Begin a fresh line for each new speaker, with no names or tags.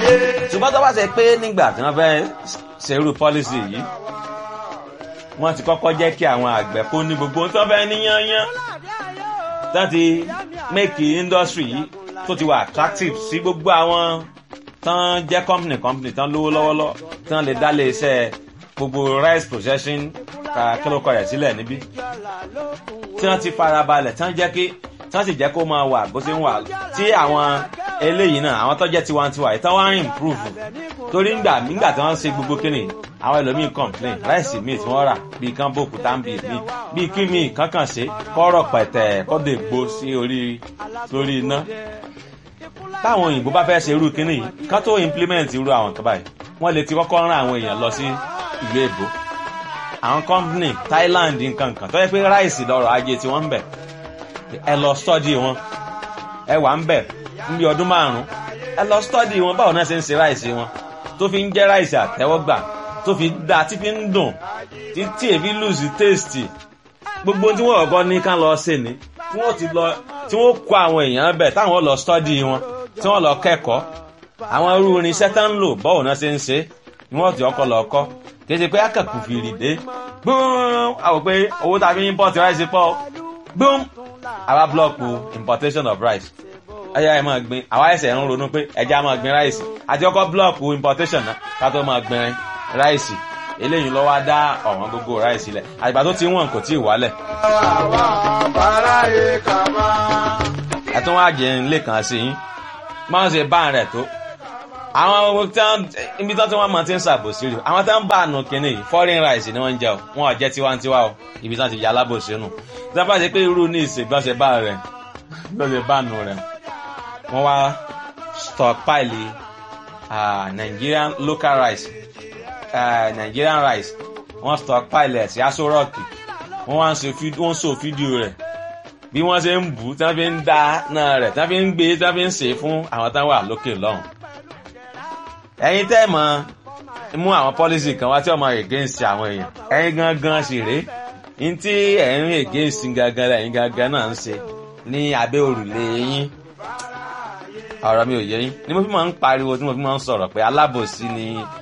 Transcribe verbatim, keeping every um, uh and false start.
ṣùgbọ́n tó bá ṣe pé nígbà tí wọ́n fẹ́ ṣerú policy yìí wọ́n ti kọ́kọ́ jẹ́ kí àwọn àgbẹ̀ kó ní gbogbo tó fẹ́ ní yányán tán ti make industry yìí tó ti wà attractive sí gbogbo àwọn tán jẹ́ company company tán lówó lọ́wọ́lọ́ tán lè dá lé iṣẹ́ gbogbo rice processing kílókọ̀ rẹ̀ sílẹ̀ níbí tí wọ́n ti farabalẹ̀ tán jẹ́ kí tán sì jẹ́ kó máa wà bó ṣe ń wà tí àwọn eléyìí náà àwọn tó jẹ́ tiwantiwa yìí tán wá ń improve torí ńgbà nígbà tí wọ́n ń ṣe gbogbo kíni àwọn ẹlòmíín complain ráìsì míì tí wọ́n rà bíi kán bòkú táǹbì míì bíi kí míì kankan ṣe kọ́rọ̀ pẹ̀tẹ̀ kọ́dọ̀ ègbó sí orí lórí iná táwọn òyìnbó bá fẹ́ ṣe irú kíní yìí kán tó implement irú àwọn kan báyìí wọ́n lè ti kọ́kọ́ rán àwọn èèyàn lọ sí ìlú èbó àwọn company Thailand nǹkan kan tó yẹ pé ráìsì lọ́rọ̀ ajé tí wọ́n ń bẹ̀ ẹ lọ study wọn ẹ wà ń bẹ̀ níbi ọdún márùn-ún ẹ lọ study wọn báwo náà ṣe ń ṣe ráìsì wọn tó fi ń jẹ́ ráìsì àtẹ́wọ́gbà tó fi dá tí fi ń dùn tí tí èfi lose taste gbogbo tí wọ́n ọ̀gọ́ ní ká lọ ṣe ni tí wọ́n ti lọ tí wọ́n kó àwọn èèyàn bẹ̀ táwọn lọ study wọn tí wọ́n lọ kẹ́kọ̀ọ́ àwọn irú irinṣẹ́ tá ń lò báwo náà ṣe ń ṣe ni wọ́n ti ọkọ̀ lọ kọ́ kì í ṣe pé akẹ́kù fìrì dé gbọ́n àwọn pé owó tàbí import rice pọ̀ gbọ́n àwa blọ́ọ̀kù importation of rice ẹyà ẹ máa gbin àwa ẹsẹ̀ ń ronú pé ẹja máa gbin ráìsì àti ọkọ̀ blọ́ọ̀kù importation náà ká tó máa gbin ráìsì eléyìí ló wá dá ọ̀wọ́n gbogbo ráìsì lẹ̀ àgbà tó ti wọ̀n kò tí ì wálẹ̀. ẹ tún wá jẹ ilé kan sí yín máa ń ṣe bá rẹ̀ tó àwọn ibi tó tí wọ́n máa ti ń ṣàbòsí rí àwọn tó ń bá àánú kínní yìí foreign rice ni wọ́n ń jẹ o wọn ò jẹ́ tiwantiwa o ibi tó ti yà alábòsí nù tí wọ́n bá ṣe pé irú ní ìṣègbọ́nsẹ̀ bá rẹ̀ lọ́sẹ̀ bá nù rẹ̀ wọ́n wá stockpile uh, Nigerian local rice uh, Nigerian rice wọ́n stockpile ẹ̀ sí Aso Rock wọ́n wá ń so fídíò rẹ̀ bí wọ́n ṣe ń bù tí wọ́n fi ń dá náà rẹ̀ tí wọ́n fi ń gbé tí wọ́n fi ń sè fún àwọn táwọn wà lókè lọ́hùn. ẹ̀yin tẹ́ mọ̀ mú àwọn policy kan wá tí ọmọ against àwọn èèyàn ẹ̀yin gangan sì rèé ní tí ẹ̀yin against gangan ẹ̀yin gangan náà ń ṣe ní abẹ́ òrùlé yín ọ̀rọ̀ mi ò yé yín ni mo fi máa ń pariwo tí mo fi máa ń sọ̀rọ̀ pé alábòsí ni